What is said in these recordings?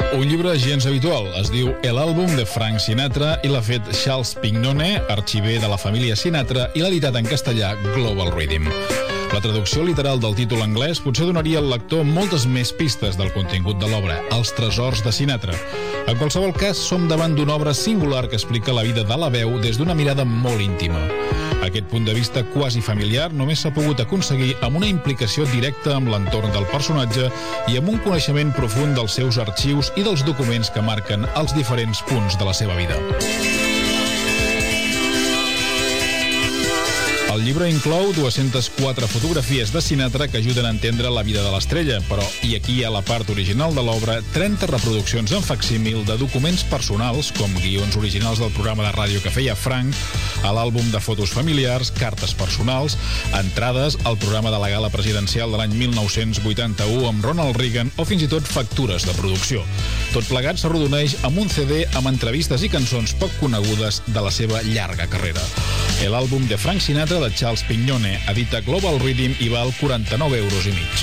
Un llibre gens habitual, es diu El àlbum de Frank Sinatra i l'ha fet Charles Pignone, arxiver de la família Sinatra, i l'ha editat en castellà Global Rhythm. La traducció literal del títol anglès potser donaria al lector moltes més pistes del contingut de l'obra, Els tresors de Sinatra. En qualsevol cas, som davant d'una obra singular que explica la vida de la veu des d'una mirada molt íntima. Aquest punt de vista quasi familiar només s'ha pogut aconseguir amb una implicació directa amb l'entorn del personatge i amb un coneixement profund dels seus arxius i dels documents que marquen els diferents punts de la seva vida. El llibre inclou 204 fotografies de Sinatra que ajuden a entendre la vida de l'estrella, però, i aquí hi ha la part original de l'obra, 30 reproduccions en facsímil de documents personals, com guions originals del programa de ràdio que feia Frank, a l'àlbum de fotos familiars, cartes personals, entrades al programa de la gala presidencial de l'any 1981 amb Ronald Reagan o fins i tot factures de producció. Tot plegat s'arrodoneix amb un CD amb entrevistes i cançons poc conegudes de la seva llarga carrera. L'àlbum de Frank Sinatra de Charles Pignone edita Global Rhythm i val 49,5 €.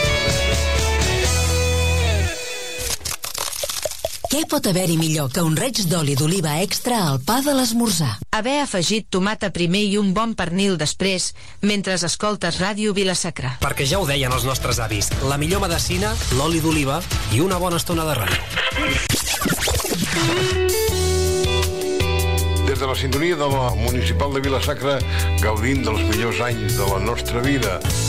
Què pot haver-hi millor que un reig d'oli d'oliva extra al pa de l'esmorzar? Haver afegit tomata primer i un bon pernil després, mentre escoltes Ràdio Vila-sacra. Perquè ja ho deien els nostres avis, la millor medecina, l'oli d'oliva i una bona estona de ràdio. Des de la sintonia de la Municipal de Vila-sacra, gaudint dels millors anys de la nostra vida.